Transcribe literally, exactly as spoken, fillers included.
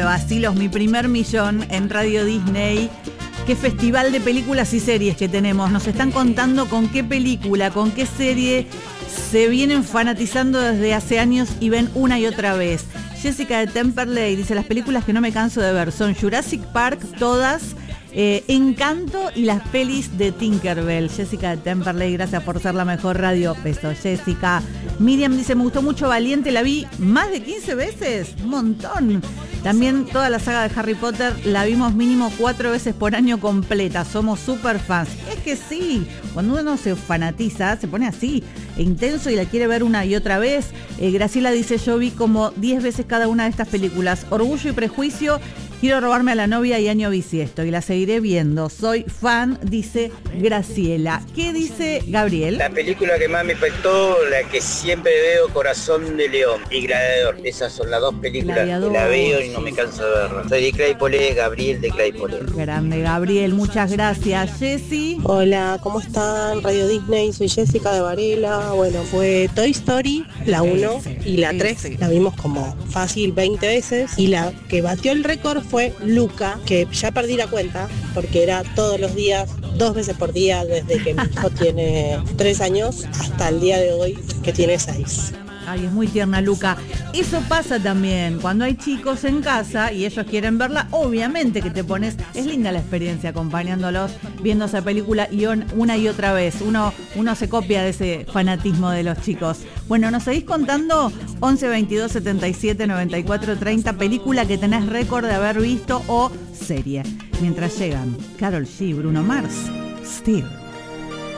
Bacilos, mi primer millón en Radio Disney. Qué festival de películas y series que tenemos. Nos están contando con qué película, con qué serie se vienen fanatizando desde hace años y ven una y otra vez. Jessica de Temperley dice, las películas que no me canso de ver son Jurassic Park, todas, eh, Encanto y las pelis de Tinkerbell. Jessica de Temperley, gracias por ser la mejor radio. Beso, Jessica. Miriam dice, me gustó mucho Valiente, la vi más de quince veces, un montón. También toda la saga de Harry Potter la vimos mínimo cuatro veces por año completa, somos súper fans. Es que sí, cuando uno se fanatiza, se pone así, intenso y la quiere ver una y otra vez. Eh, Graciela dice, yo vi como diez veces cada una de estas películas. Orgullo y Prejuicio, Quiero robarme a la novia y Año bisiesto y la seguiré viendo. Soy fan, dice Graciela. ¿Qué dice Gabriel? La película que más me impactó, la que siempre veo, Corazón de León y Gladiador. Esas son las dos películas Gladiador. Que la veo y no me canso de verla. Soy de Claypole, Gabriel de Claypole. Grande Gabriel, muchas gracias. Jessy. Hola, ¿cómo están? Radio Disney, soy Jessica de Varela. Bueno, fue Toy Story, la uno y la tres. La vimos como fácil veinte veces. Y la que batió el récord fue Luca, que ya perdí la cuenta porque era todos los días, dos veces por día desde que mi hijo tiene tres años hasta el día de hoy que tiene seis. Ay, es muy tierna Luca. Eso pasa también cuando hay chicos en casa y ellos quieren verla, obviamente que te pones, es linda la experiencia acompañándolos, viendo esa película y on, una y otra vez. Uno, uno se copia de ese fanatismo de los chicos. Bueno, ¿nos seguís contando? once veintidós setenta y siete noventa y cuatro treinta, película que tenés récord de haber visto o serie. Mientras llegan Karol G, Bruno Mars, Still.